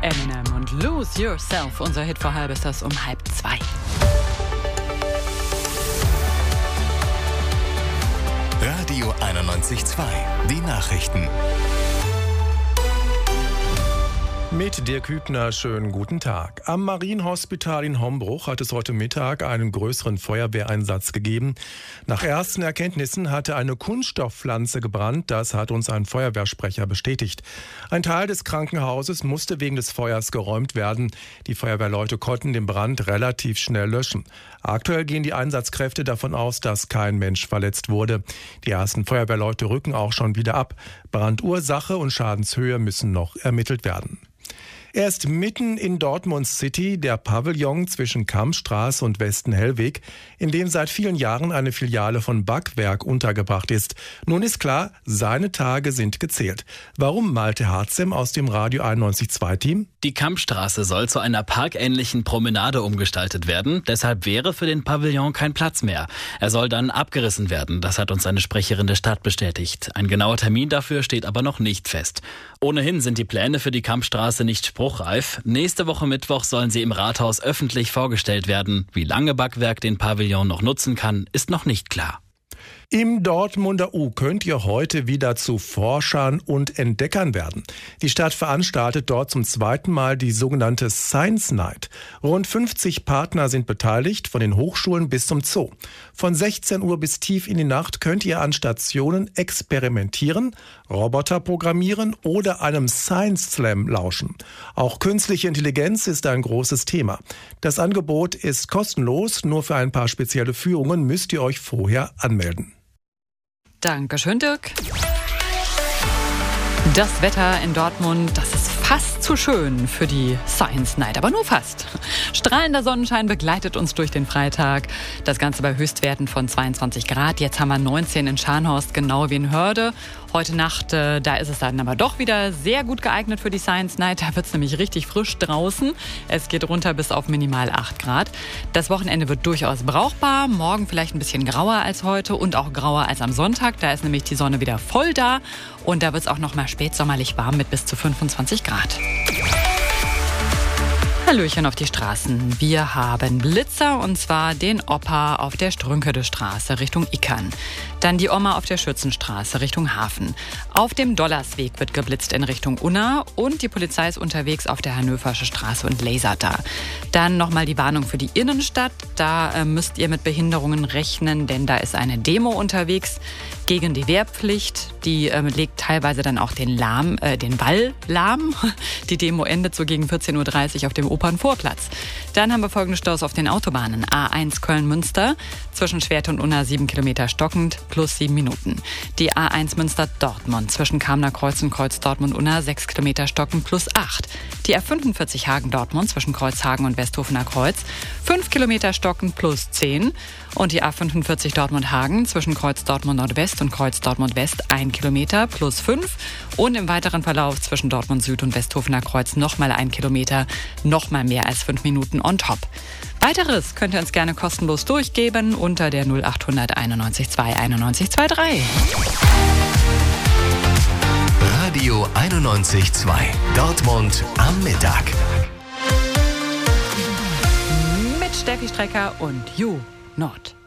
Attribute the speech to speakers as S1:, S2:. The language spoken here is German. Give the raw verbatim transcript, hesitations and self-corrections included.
S1: Eminem und Lose Yourself. Unser Hit vor halb ist das um halb zwei.
S2: Radio einundneunzig Komma zwei. Die Nachrichten.
S3: Mit Dirk Hübner, schönen guten Tag. Am Marienhospital in Hombruch hat es heute Mittag einen größeren Feuerwehreinsatz gegeben. Nach ersten Erkenntnissen hatte eine Kunststoffpflanze gebrannt, das hat uns ein Feuerwehrsprecher bestätigt. Ein Teil des Krankenhauses musste wegen des Feuers geräumt werden. Die Feuerwehrleute konnten den Brand relativ schnell löschen. Aktuell gehen die Einsatzkräfte davon aus, dass kein Mensch verletzt wurde. Die ersten Feuerwehrleute rücken auch schon wieder ab. Brandursache und Schadenshöhe müssen noch ermittelt werden. Er ist mitten in Dortmund City, der Pavillon zwischen Kammstraße und Westen-Hellweg, in dem seit vielen Jahren eine Filiale von Backwerk untergebracht ist. Nun ist klar, seine Tage sind gezählt. Warum Malte Harzem aus dem Radio einundneunzig Komma zwei Team?
S4: Die Kammstraße soll zu einer parkähnlichen Promenade umgestaltet werden. Deshalb wäre für den Pavillon kein Platz mehr. Er soll dann abgerissen werden. Das hat uns eine Sprecherin der Stadt bestätigt. Ein genauer Termin dafür steht aber noch nicht fest. Ohnehin sind die Pläne für die Kammstraße nicht spruchreif. Nächste Woche Mittwoch sollen sie im Rathaus öffentlich vorgestellt werden. Wie lange Backwerk den Pavillon noch nutzen kann, ist noch nicht klar.
S3: Im Dortmunder U könnt ihr heute wieder zu Forschern und Entdeckern werden. Die Stadt veranstaltet dort zum zweiten Mal die sogenannte Science Night. Rund fünfzig Partner sind beteiligt, von den Hochschulen bis zum Zoo. Von sechzehn Uhr bis tief in die Nacht könnt ihr an Stationen experimentieren, Roboter programmieren oder einem Science Slam lauschen. Auch künstliche Intelligenz ist ein großes Thema. Das Angebot ist kostenlos, nur für ein paar spezielle Führungen müsst ihr euch vorher anmelden.
S1: Dankeschön, Dirk. Das Wetter in Dortmund, das ist fast zu schön für die Science Night, aber nur fast. Strahlender Sonnenschein begleitet uns durch den Freitag. Das Ganze bei Höchstwerten von zweiundzwanzig Grad. Jetzt haben wir neunzehn in Scharnhorst, genau wie in Hörde. Heute Nacht, äh, da ist es dann aber doch wieder sehr gut geeignet für die Science Night. Da wird es nämlich richtig frisch draußen. Es geht runter bis auf minimal acht Grad. Das Wochenende wird durchaus brauchbar. Morgen vielleicht ein bisschen grauer als heute und auch grauer als am Sonntag. Da ist nämlich die Sonne wieder voll da. Und da wird es auch noch mal spätsommerlich warm mit bis zu fünfundzwanzig Grad. Hallöchen auf die Straßen. Wir haben Blitzer und zwar den Opa auf der Strünkedestraße Richtung Ickern. Dann die Oma auf der Schützenstraße Richtung Hafen. Auf dem Dollersweg wird geblitzt in Richtung Unna und die Polizei ist unterwegs auf der Hannoversche Straße und lasert da. Dann nochmal die Warnung für die Innenstadt. Da äh, müsst ihr mit Behinderungen rechnen, denn da ist eine Demo unterwegs gegen die Wehrpflicht. Die äh, legt teilweise dann auch den Lahm, äh, den Ball lahm. Die Demo endet so gegen vierzehn Uhr dreißig auf dem Opernvorplatz. Dann haben wir folgende Staus auf den Autobahnen. A eins Köln-Münster, zwischen Schwert und Unna sieben Kilometer stockend, plus sieben Minuten. Die A eins Münster-Dortmund, zwischen Kamener Kreuz und Kreuz Dortmund-Unna, sechs Kilometer stockend, plus acht. Die A fünfundvierzig Hagen-Dortmund, zwischen Kreuzhagen und Westhofener Kreuz, fünf Kilometer stockend, plus zehn. Und die A fünfundvierzig Dortmund-Hagen, zwischen Kreuz Dortmund-Nordwest und Kreuz Dortmund-West, ein Kilometer, plus fünf. Und im weiteren Verlauf zwischen Dortmund-Süd und Westhofener Kreuz nochmal ein Kilometer, nochmal mehr als fünf Minuten on top. Weiteres könnt ihr uns gerne kostenlos durchgeben unter der null acht hundert einundneunzig zwei einundneunzig zweiundzwanzig.
S2: Radio einundneunzig Komma zwei. Dortmund am Mittag.
S1: Mit Steffi Strecker und You Not.